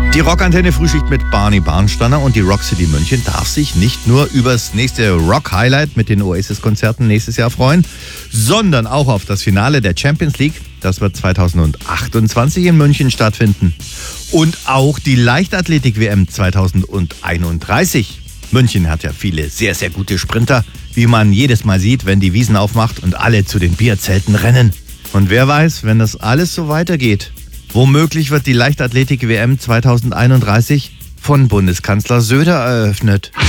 Die Rockantenne Frühschicht mit Barney Barnsteiner und die Rock City München darf sich nicht nur übers nächste Rock-Highlight mit den Oasis-Konzerten nächstes Jahr freuen, sondern auch auf das Finale der Champions League. Das wird 2028 in München stattfinden. Und auch die Leichtathletik-WM 2031. München hat ja viele sehr, sehr gute Sprinter, wie man jedes Mal sieht, wenn die Wiesn aufmacht und alle zu den Bierzelten rennen. Und wer weiß, wenn das alles so weitergeht, womöglich wird die Leichtathletik-WM 2031 von Bundeskanzler Söder eröffnet.